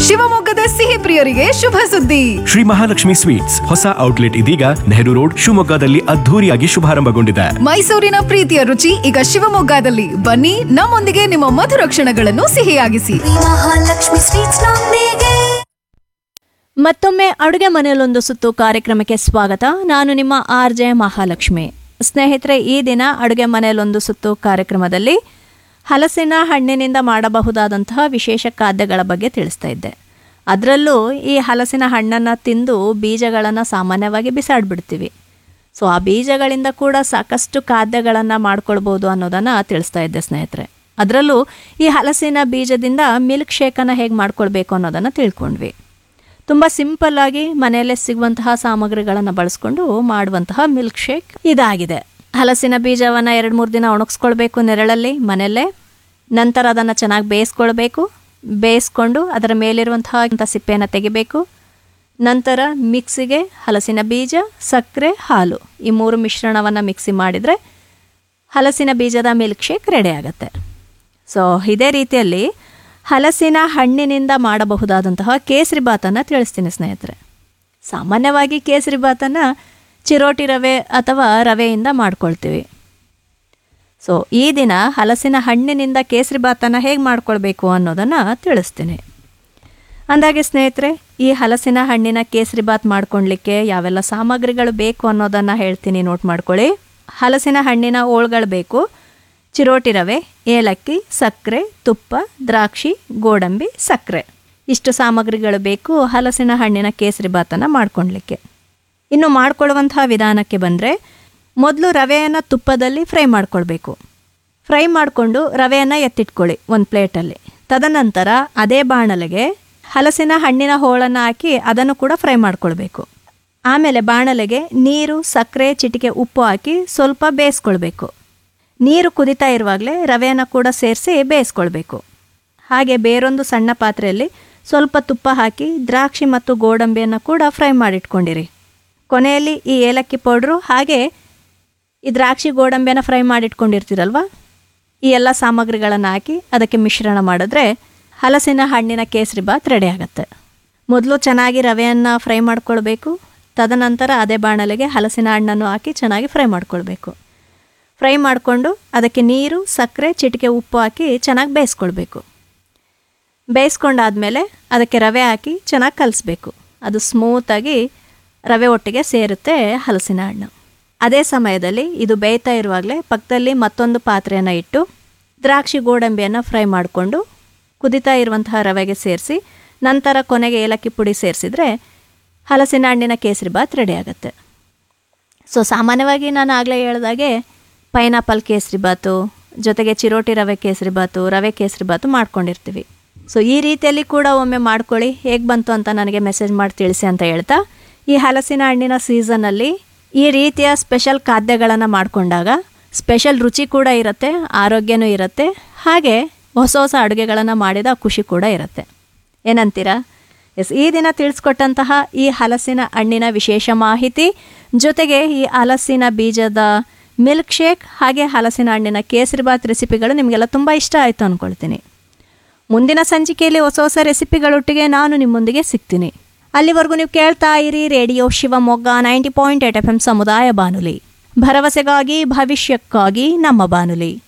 ಶಿವಮೊಗ್ಗದ ಸಿಹಿ ಪ್ರಿಯರಿಗೆ ಶುಭ ಸುದ್ದಿ. ಶ್ರೀ ಮಹಾಲಕ್ಷ್ಮಿ ಸ್ವೀಟ್ಸ್ ಹೊಸ ಔಟ್ಲೆಟ್ ಇದೀಗ ನೆಹರು ರೋಡ್ ಶಿವಮೊಗ್ಗದಲ್ಲಿ ಅದ್ಧೂರಿಯಾಗಿ ಶುಭಾರಂಭಗೊಂಡಿದೆ. ಮೈಸೂರಿನ ಪ್ರೀತಿಯ ರುಚಿ ಈಗ ಶಿವಮೊಗ್ಗದಲ್ಲಿ. ಬನ್ನಿ, ನಮ್ಮೊಂದಿಗೆ ನಿಮ್ಮ ಮಧುರ ಕ್ಷಣಗಳನ್ನು ಸಿಹಿಯಾಗಿಸಿ. ಮಹಾಲಕ್ಷ್ಮಿ ಸ್ವೀಟ್ಸ್ ನೊಂದಿಗೆ. ಮತ್ತೊಮ್ಮೆ ಅಡುಗೆ ಮನೆಯಲ್ಲೊಂದು ಸುತ್ತು ಕಾರ್ಯಕ್ರಮಕ್ಕೆ ಸ್ವಾಗತ. ನಾನು ನಿಮ್ಮ RJ ಮಹಾಲಕ್ಷ್ಮಿ. ಸ್ನೇಹಿತರೆ, ಈ ದಿನ ಅಡುಗೆ ಮನೆಯಲ್ಲೊಂದು ಸುತ್ತು ಕಾರ್ಯಕ್ರಮದಲ್ಲಿ ಹಲಸಿನ ಹಣ್ಣಿನಿಂದ ಮಾಡಬಹುದಾದಂತಹ ವಿಶೇಷ ಖಾದ್ಯಗಳ ಬಗ್ಗೆ ತಿಳಿಸ್ತಾ ಇದ್ದೆ. ಅದರಲ್ಲೂ ಈ ಹಲಸಿನ ಹಣ್ಣನ್ನು ತಿಂದು ಬೀಜಗಳನ್ನು ಸಾಮಾನ್ಯವಾಗಿ ಬಿಸಾಡಿಬಿಡ್ತೀವಿ. ಸೊ ಆ ಬೀಜಗಳಿಂದ ಕೂಡ ಸಾಕಷ್ಟು ಖಾದ್ಯಗಳನ್ನು ಮಾಡ್ಕೊಳ್ಬೋದು ಅನ್ನೋದನ್ನು ತಿಳಿಸ್ತಾ ಇದ್ದೆ ಸ್ನೇಹಿತರೆ. ಅದರಲ್ಲೂ ಈ ಹಲಸಿನ ಬೀಜದಿಂದ ಮಿಲ್ಕ್ ಶೇಕನ್ನು ಹೇಗೆ ಮಾಡ್ಕೊಳ್ಬೇಕು ಅನ್ನೋದನ್ನು ತಿಳ್ಕೊಂಡ್ವಿ. ತುಂಬ ಸಿಂಪಲ್ಲಾಗಿ ಮನೆಯಲ್ಲೇ ಸಿಗುವಂತಹ ಸಾಮಗ್ರಿಗಳನ್ನು ಬಳಸ್ಕೊಂಡು ಮಾಡುವಂತಹ ಮಿಲ್ಕ್ ಶೇಕ್ ಇದಾಗಿದೆ. ಹಲಸಿನ ಬೀಜವನ್ನು 2-3 ದಿನ ಒಣಗಿಸ್ಕೊಳ್ಬೇಕು ನೆರಳಲ್ಲಿ ಮನೆಯಲ್ಲೇ. ನಂತರ ಅದನ್ನು ಚೆನ್ನಾಗಿ ಬೇಯಿಸ್ಕೊಂಡು ಅದರ ಮೇಲಿರುವಂತಹ ಸಿಪ್ಪೆಯನ್ನು ತೆಗಿಬೇಕು. ನಂತರ ಮಿಕ್ಸಿಗೆ ಹಲಸಿನ ಬೀಜ, ಸಕ್ಕರೆ, ಹಾಲು ಈ 3 ಮಿಶ್ರಣವನ್ನು ಮಿಕ್ಸಿ ಮಾಡಿದರೆ ಹಲಸಿನ ಬೀಜದ ಮಿಲ್ಕ್ ಶೇಕ್ ರೆಡಿ ಆಗುತ್ತೆ. ಸೊ ಇದೇ ರೀತಿಯಲ್ಲಿ ಹಲಸಿನ ಹಣ್ಣಿನಿಂದ ಮಾಡಬಹುದಾದಂತಹ ಕೇಸರಿ ಬಾತನ್ನು ತಿಳಿಸ್ತೀನಿ ಸ್ನೇಹಿತರೆ. ಸಾಮಾನ್ಯವಾಗಿ ಕೇಸರಿ ಬಾತನ್ನು ಚಿರೋಟಿ ರವೆ ಅಥವಾ ರವೆಯಿಂದ ಮಾಡ್ಕೊಳ್ತೀವಿ. ಸೊ ಈ ದಿನ ಹಲಸಿನ ಹಣ್ಣಿನಿಂದ ಕೇಸರಿ ಬಾತನ್ನು ಹೇಗೆ ಮಾಡ್ಕೊಳ್ಬೇಕು ಅನ್ನೋದನ್ನು ತಿಳಿಸ್ತೀನಿ. ಅಂದಾಗೆ ಸ್ನೇಹಿತರೆ, ಈ ಹಲಸಿನ ಹಣ್ಣಿನ ಕೇಸರಿ ಬಾತ್ ಮಾಡ್ಕೊಳ್ಲಿಕ್ಕೆ ಯಾವೆಲ್ಲ ಸಾಮಗ್ರಿಗಳು ಬೇಕು ಅನ್ನೋದನ್ನು ಹೇಳ್ತೀನಿ, ನೋಟ್ ಮಾಡ್ಕೊಳ್ಳಿ. ಹಲಸಿನ ಹಣ್ಣಿನ ಹೋಳುಗಳು ಬೇಕು, ಚಿರೋಟಿ ರವೆ, ಏಲಕ್ಕಿ, ಸಕ್ಕರೆ, ತುಪ್ಪ, ದ್ರಾಕ್ಷಿ, ಗೋಡಂಬಿ, ಸಕ್ಕರೆ. ಇಷ್ಟು ಸಾಮಗ್ರಿಗಳು ಬೇಕು ಹಲಸಿನ ಹಣ್ಣಿನ ಕೇಸರಿ ಬಾತನ್ನು ಮಾಡ್ಕೊಳ್ಲಿಕ್ಕೆ. ಇನ್ನು ಮಾಡ್ಕೊಳ್ಳುವಂತಹ ವಿಧಾನಕ್ಕೆ ಬಂದರೆ, ಮೊದಲು ರವೆಯನ್ನು ತುಪ್ಪದಲ್ಲಿ ಫ್ರೈ ಮಾಡ್ಕೊಳ್ಬೇಕು. ಫ್ರೈ ಮಾಡಿಕೊಂಡು ರವೆಯನ್ನು ಎತ್ತಿಟ್ಕೊಳ್ಳಿ ಒಂದು ಪ್ಲೇಟಲ್ಲಿ. ತದನಂತರ ಅದೇ ಬಾಣಲೆಗೆ ಹಲಸಿನ ಹಣ್ಣಿನ ಹೋಳನ್ನು ಹಾಕಿ ಅದನ್ನು ಕೂಡ ಫ್ರೈ ಮಾಡ್ಕೊಳ್ಬೇಕು. ಆಮೇಲೆ ಬಾಣಲೆಗೆ ನೀರು, ಸಕ್ಕರೆ, ಚಿಟಿಕೆ ಉಪ್ಪು ಹಾಕಿ ಸ್ವಲ್ಪ ಬೇಯಿಸ್ಕೊಳ್ಬೇಕು. ನೀರು ಕುದಿತಾ ಇರುವಾಗಲೇ ರವೆಯನ್ನು ಕೂಡ ಸೇರಿಸಿ ಬೇಯಿಸ್ಕೊಳ್ಬೇಕು. ಹಾಗೆ ಬೇರೊಂದು ಸಣ್ಣ ಪಾತ್ರೆಯಲ್ಲಿ ಸ್ವಲ್ಪ ತುಪ್ಪ ಹಾಕಿ ದ್ರಾಕ್ಷಿ ಮತ್ತು ಗೋಡಂಬಿಯನ್ನು ಕೂಡ ಫ್ರೈ ಮಾಡಿಟ್ಕೊಂಡಿರಿ. ಕೊನೆಯಲ್ಲಿ ಈ ಏಲಕ್ಕಿ ಪೌಡ್ರು ಹಾಗೆ ಈ ದ್ರಾಕ್ಷಿ ಗೋಡಂಬಿಯನ್ನು ಫ್ರೈ ಮಾಡಿಟ್ಕೊಂಡಿರ್ತೀರಲ್ವ, ಈ ಎಲ್ಲ ಸಾಮಗ್ರಿಗಳನ್ನು ಹಾಕಿ ಅದಕ್ಕೆ ಮಿಶ್ರಣ ಮಾಡಿದ್ರೆ ಹಲಸಿನ ಹಣ್ಣಿನ ಕೇಸರಿ ಬಾತ್ ರೆಡಿ ಆಗುತ್ತೆ. ಮೊದಲು ಚೆನ್ನಾಗಿ ರವೆಯನ್ನು ಫ್ರೈ ಮಾಡ್ಕೊಳ್ಬೇಕು. ತದನಂತರ ಅದೇ ಬಾಣಲೆಗೆ ಹಲಸಿನ ಹಣ್ಣನ್ನು ಹಾಕಿ ಚೆನ್ನಾಗಿ ಫ್ರೈ ಮಾಡ್ಕೊಳ್ಬೇಕು. ಫ್ರೈ ಮಾಡಿಕೊಂಡು ಅದಕ್ಕೆ ನೀರು, ಸಕ್ಕರೆ, ಚಿಟಿಕೆ ಉಪ್ಪು ಹಾಕಿ ಚೆನ್ನಾಗಿ ಬೇಯಿಸ್ಕೊಳ್ಬೇಕು. ಬೇಯಿಸ್ಕೊಂಡಾದಮೇಲೆ ಅದಕ್ಕೆ ರವೆ ಹಾಕಿ ಚೆನ್ನಾಗಿ ಕಲಿಸ್ಬೇಕು. ಅದು ಸ್ಮೂತಾಗಿ ರವೆ ಒಟ್ಟಿಗೆ ಸೇರುತ್ತೆ ಹಲಸಿನ ಹಣ್ಣು. ಅದೇ ಸಮಯದಲ್ಲಿ ಇದು ಬೇಯ್ತಾ ಇರುವಾಗಲೇ ಪಕ್ಕದಲ್ಲಿ ಮತ್ತೊಂದು ಪಾತ್ರೆಯನ್ನು ಇಟ್ಟು ದ್ರಾಕ್ಷಿ ಗೋಡಂಬಿಯನ್ನು ಫ್ರೈ ಮಾಡಿಕೊಂಡು ಕುದಿತಾ ಇರುವಂತಹ ರವೆಗೆ ಸೇರಿಸಿ ನಂತರ ಕೊನೆಗೆ ಏಲಕ್ಕಿ ಪುಡಿ ಸೇರಿಸಿದ್ರೆ ಹಲಸಿನ ಹಣ್ಣಿನ ಕೇಸರಿ ಬಾತ್ ರೆಡಿ ಆಗುತ್ತೆ. ಸೊ ಸಾಮಾನ್ಯವಾಗಿ ನಾನು ಆಗಲೇ ಹೇಳಿದಾಗೆ ಪೈನಾಪಲ್ ಕೇಸರಿ ಬಾತು ಜೊತೆಗೆ ಚಿರೋಟಿ ರವೆ ಕೇಸರಿ ಬಾತು, ರವೆ ಕೇಸರಿ ಬಾತು ಮಾಡ್ಕೊಂಡಿರ್ತೀವಿ. ಸೊ ಈ ರೀತಿಯಲ್ಲಿ ಕೂಡ ಒಮ್ಮೆ ಮಾಡ್ಕೊಳ್ಳಿ, ಹೇಗೆ ಬಂತು ಅಂತ ನನಗೆ ಮೆಸೇಜ್ ಮಾಡಿ ತಿಳಿಸಿ ಅಂತ ಹೇಳ್ತಾ, ಈ ಹಲಸಿನ ಹಣ್ಣಿನ ಸೀಸನಲ್ಲಿ ಈ ರೀತಿಯ ಸ್ಪೆಷಲ್ ಖಾದ್ಯಗಳನ್ನು ಮಾಡಿಕೊಂಡಾಗ ಸ್ಪೆಷಲ್ ರುಚಿ ಕೂಡ ಇರುತ್ತೆ, ಆರೋಗ್ಯನೂ ಇರುತ್ತೆ, ಹಾಗೆ ಹೊಸ ಹೊಸ ಅಡುಗೆಗಳನ್ನು ಮಾಡಿದ ಖುಷಿ ಕೂಡ ಇರುತ್ತೆ. ಏನಂತೀರಾ? ಎಸ್, ಈ ದಿನ ತಿಳಿಸ್ಕೊಟ್ಟಂತಹ ಈ ಹಲಸಿನ ಹಣ್ಣಿನ ವಿಶೇಷ ಮಾಹಿತಿ ಜೊತೆಗೆ ಈ ಹಲಸಿನ ಬೀಜದ ಮಿಲ್ಕ್ ಶೇಕ್ ಹಾಗೆ ಹಲಸಿನ ಹಣ್ಣಿನ ಕೇಸರಿ ಬಾತ್ ರೆಸಿಪಿಗಳು ನಿಮಗೆಲ್ಲ ತುಂಬ ಇಷ್ಟ ಆಯಿತು ಅಂದ್ಕೊಳ್ತೀನಿ. ಮುಂದಿನ ಸಂಚಿಕೆಯಲ್ಲಿ ಹೊಸ ಹೊಸ ರೆಸಿಪಿಗಳೊಟ್ಟಿಗೆ ನಾನು ನಿಮ್ಮೊಂದಿಗೆ ಸಿಗ್ತೀನಿ. ಅಲ್ಲಿವರೆಗೂ ನೀವು ಕೇಳ್ತಾ ಇರಿ ರೇಡಿಯೋ ಶಿವಮೊಗ್ಗ 90.8 FM ಸಮುದಾಯ ಬಾನುಲಿ, ಭರವಸೆಗಾಗಿ ಭವಿಷ್ಯಕ್ಕಾಗಿ ನಮ್ಮ ಬಾನುಲಿ.